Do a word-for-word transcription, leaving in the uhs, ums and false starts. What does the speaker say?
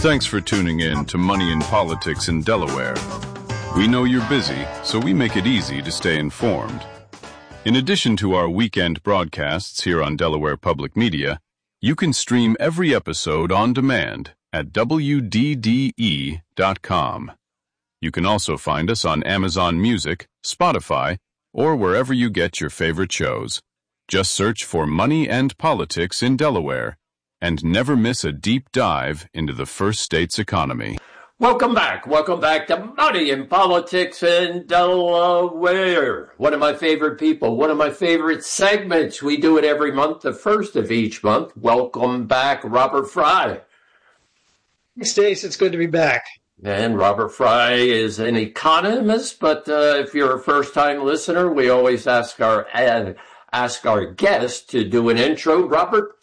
Thanks for tuning in to Money and Politics in Delaware. We know you're busy, so we make it easy to stay informed. In addition to our weekend broadcasts here on Delaware Public Media, you can stream every episode on demand at W D D E dot com. You can also find us on Amazon Music, Spotify, or wherever you get your favorite shows. Just search for Money and Politics in Delaware and never miss a deep dive into the first state's economy. Welcome back. Welcome back to Money and Politics in Delaware. One of my favorite people, one of my favorite segments. We do it every month, the first of each month. Welcome back, Robert Fry. Hey, Stace, it's good to be back. And Robert Fry is an economist, but uh, if you're a first-time listener, we always ask our uh, ask our guests to do an intro. Robert?